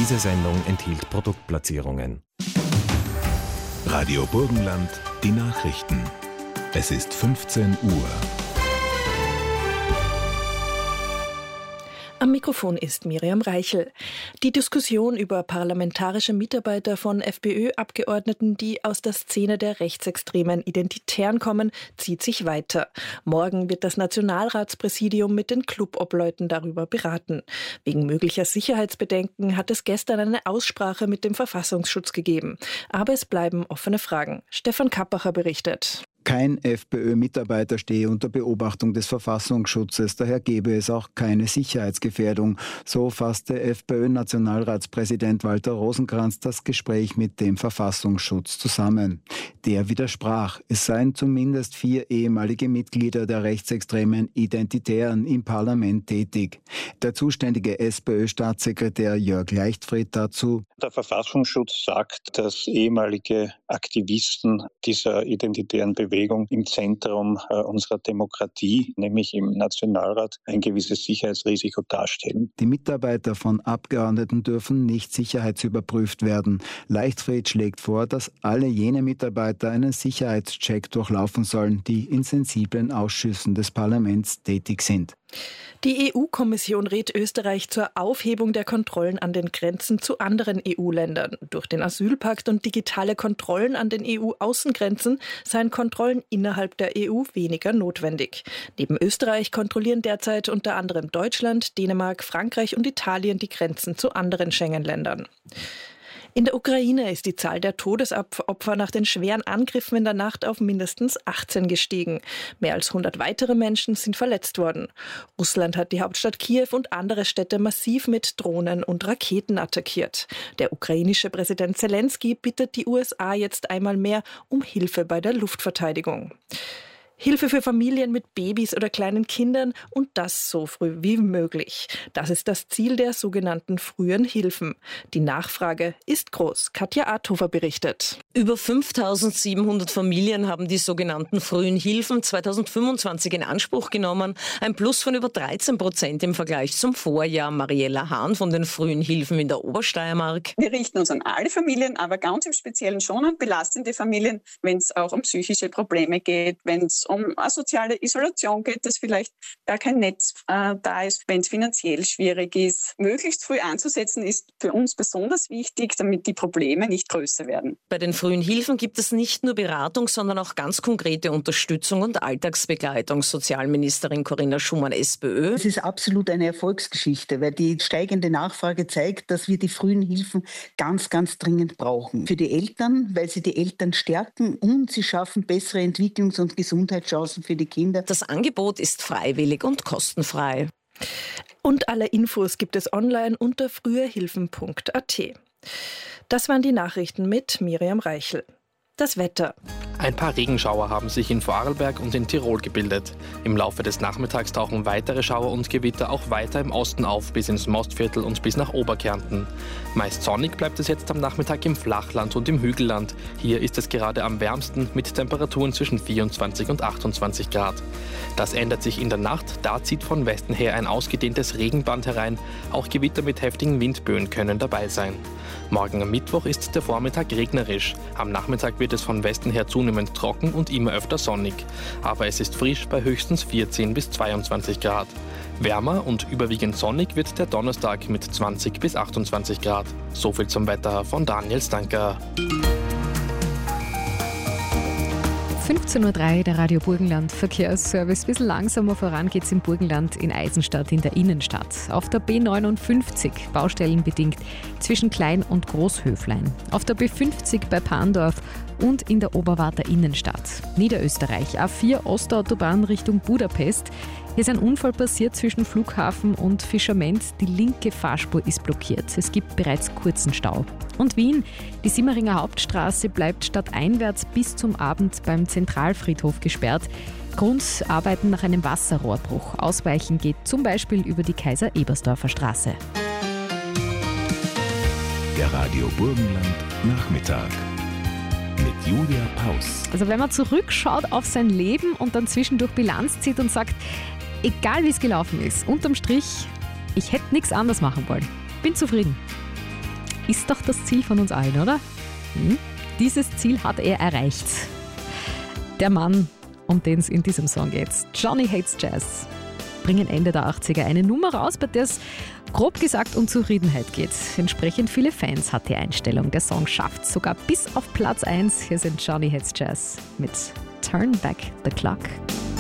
Diese Sendung enthielt Produktplatzierungen. Radio Burgenland, die Nachrichten. Es ist 15 Uhr. Am Mikrofon ist Miriam Reichel. Die Diskussion über parlamentarische Mitarbeiter von FPÖ-Abgeordneten, die aus der Szene der rechtsextremen Identitären kommen, zieht sich weiter. Morgen wird das Nationalratspräsidium mit den Clubobleuten darüber beraten. Wegen möglicher Sicherheitsbedenken hat es gestern eine Aussprache mit dem Verfassungsschutz gegeben. Aber es bleiben offene Fragen. Stefan Kappacher berichtet. Kein FPÖ-Mitarbeiter stehe unter Beobachtung des Verfassungsschutzes, daher gebe es auch keine Sicherheitsgefährdung. So fasste FPÖ-Nationalratspräsident Walter Rosenkranz das Gespräch mit dem Verfassungsschutz zusammen. Der widersprach, es seien zumindest 4 ehemalige Mitglieder der rechtsextremen Identitären im Parlament tätig. Der zuständige SPÖ-Staatssekretär Jörg Leichtfried dazu: Der Verfassungsschutz sagt, dass ehemalige Aktivisten dieser identitären Bewegung im Zentrum unserer Demokratie, nämlich im Nationalrat, ein gewisses Sicherheitsrisiko darstellen. Die Mitarbeiter von Abgeordneten dürfen nicht sicherheitsüberprüft werden. Leichtfried schlägt vor, dass alle jene Mitarbeiter einen Sicherheitscheck durchlaufen sollen, die in sensiblen Ausschüssen des Parlaments tätig sind. Die EU-Kommission rät Österreich zur Aufhebung der Kontrollen an den Grenzen zu anderen EU-Ländern. Durch den Asylpakt und digitale Kontrollen an den EU-Außengrenzen seien Kontrollen innerhalb der EU weniger notwendig. Neben Österreich kontrollieren derzeit unter anderem Deutschland, Dänemark, Frankreich und Italien die Grenzen zu anderen Schengen-Ländern. In der Ukraine ist die Zahl der Todesopfer nach den schweren Angriffen in der Nacht auf mindestens 18 gestiegen. Mehr als 100 weitere Menschen sind verletzt worden. Russland hat die Hauptstadt Kiew und andere Städte massiv mit Drohnen und Raketen attackiert. Der ukrainische Präsident Zelensky bittet die USA jetzt einmal mehr um Hilfe bei der Luftverteidigung. Hilfe für Familien mit Babys oder kleinen Kindern und das so früh wie möglich. Das ist das Ziel der sogenannten frühen Hilfen. Die Nachfrage ist groß. Katja Arthofer berichtet. Über 5.700 Familien haben die sogenannten frühen Hilfen 2025 in Anspruch genommen. Ein Plus von über 13% im Vergleich zum Vorjahr. Mariella Hahn von den frühen Hilfen in der Obersteiermark. Wir richten uns an alle Familien, aber ganz im Speziellen schon an belastende Familien, wenn es auch um psychische Probleme geht, wenn es um soziale Isolation geht, dass vielleicht gar kein Netz da ist, wenn es finanziell schwierig ist. Möglichst früh anzusetzen ist für uns besonders wichtig, damit die Probleme nicht größer werden. Bei den frühen Hilfen gibt es nicht nur Beratung, sondern auch ganz konkrete Unterstützung und Alltagsbegleitung. Sozialministerin Corinna Schumann, SPÖ. Es ist absolut eine Erfolgsgeschichte, weil die steigende Nachfrage zeigt, dass wir die frühen Hilfen ganz, ganz dringend brauchen. Für die Eltern, weil sie die Eltern stärken und sie schaffen bessere Entwicklungs- und Gesundheitschancen für die Kinder. Das Angebot ist freiwillig und kostenfrei. Und alle Infos gibt es online unter früherhilfen.at. Das waren die Nachrichten mit Miriam Reichel. Das Wetter. Ein paar Regenschauer haben sich in Vorarlberg und in Tirol gebildet. Im Laufe des Nachmittags tauchen weitere Schauer und Gewitter auch weiter im Osten auf, bis ins Mostviertel und bis nach Oberkärnten. Meist sonnig bleibt es jetzt am Nachmittag im Flachland und im Hügelland. Hier ist es gerade am wärmsten mit Temperaturen zwischen 24 und 28 Grad. Das ändert sich in der Nacht, da zieht von Westen her ein ausgedehntes Regenband herein. Auch Gewitter mit heftigen Windböen können dabei sein. Morgen am Mittwoch ist der Vormittag regnerisch. Am Nachmittag wird es von Westen her zunehmend trocken und immer öfter sonnig. Aber es ist frisch bei höchstens 14 bis 22 Grad. Wärmer und überwiegend sonnig wird der Donnerstag mit 20 bis 28 Grad. So viel zum Wetter von Daniel Stanker. 15.03 Uhr, der Radio Burgenland Verkehrsservice. Ein bisschen langsamer voran geht's im Burgenland in Eisenstadt in der Innenstadt. Auf der B59 baustellenbedingt zwischen Klein- und Großhöflein. Auf der B50 bei Pandorf und in der Oberwarter Innenstadt. Niederösterreich, A4 Ostautobahn Richtung Budapest. Hier ist ein Unfall passiert zwischen Flughafen und Fischament. Die linke Fahrspur ist blockiert. Es gibt bereits kurzen Stau. Und Wien, die Simmeringer Hauptstraße bleibt stadteinwärts bis zum Abend beim Zentralfriedhof gesperrt. Grund Arbeiten nach einem Wasserrohrbruch. Ausweichen geht zum Beispiel über die Kaiser-Ebersdorfer Straße. Der Radio Burgenland Nachmittag mit Julia Paus. Also wenn man zurückschaut auf sein Leben und dann zwischendurch Bilanz zieht und sagt, egal wie es gelaufen ist, unterm Strich, ich hätte nichts anders machen wollen. Bin zufrieden. Ist doch das Ziel von uns allen, oder? Dieses Ziel hat er erreicht. Der Mann, um den es in diesem Song geht, Johnny Hates Jazz, bringen Ende der 80er eine Nummer raus, bei der es grob gesagt um Zufriedenheit geht. Entsprechend viele Fans hat die Einstellung. Der Song schafft sogar bis auf Platz 1. Hier sind Johnny Hates Jazz mit Turn Back the Clock.